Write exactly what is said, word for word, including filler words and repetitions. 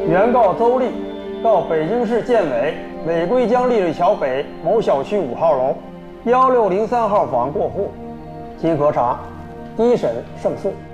原告邹丽告北京市建委违规将丽水桥北某小区五号楼一六零三号房过户，经核查，一审胜诉。